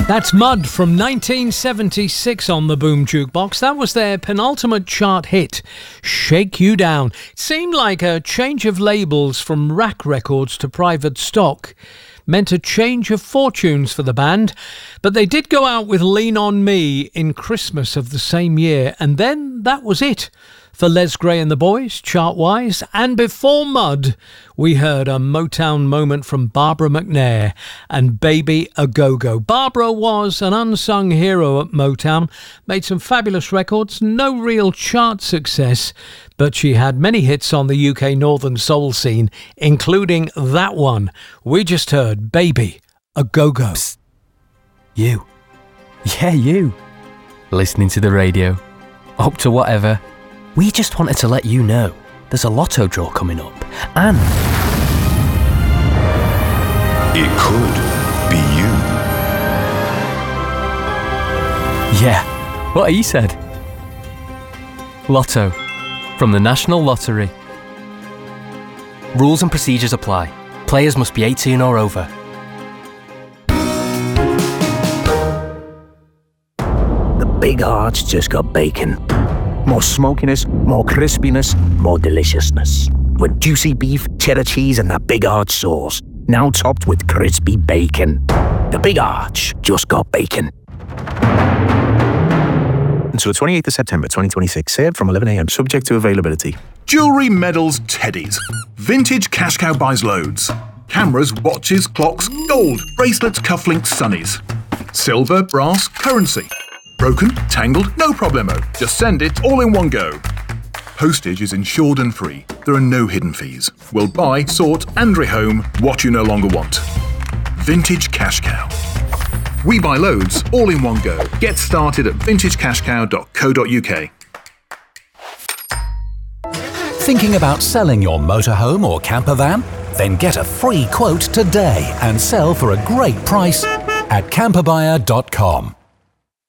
That's Mud from 1976 on the Boom Jukebox. That was their penultimate chart hit, Shake You Down. It seemed like a change of labels from Rack Records to Private Stock meant a change of fortunes for the band, but they did go out with Lean On Me in Christmas of the same year, and then that was it for Les Gray and the Boys, chart-wise. And before Mud, we heard a Motown moment from Barbara McNair and Baby A Go-Go. Barbara was an unsung hero at Motown, made some fabulous records, no real chart success, but she had many hits on the UK Northern Soul scene, including that one. We just heard Baby A Go-Go. Psst. You. Yeah, you. Listening to the radio. Up to whatever. We just wanted to let you know there's a lotto draw coming up, and it could be you. Yeah, what he said. Lotto from the National Lottery. Rules and procedures apply. Players must be 18 or over. The Big Arch just got bacon. More smokiness, more crispiness, more deliciousness. With juicy beef, cheddar cheese and that Big Arch sauce. Now topped with crispy bacon. The Big Arch just got bacon. Until the 28th of September 2026, served from 11 a.m, subject to availability. Jewellery, medals, teddies. Vintage Cash Cow buys loads. Cameras, watches, clocks, gold, bracelets, cufflinks, sunnies. Silver, brass, currency. Broken, tangled, no problemo. Just send it all in one go. Postage is insured and free. There are no hidden fees. We'll buy, sort and rehome what you no longer want. Vintage Cash Cow. We buy loads, all in one go. Get started at vintagecashcow.co.uk. Thinking about selling your motorhome or camper van? Then get a free quote today and sell for a great price at camperbuyer.com.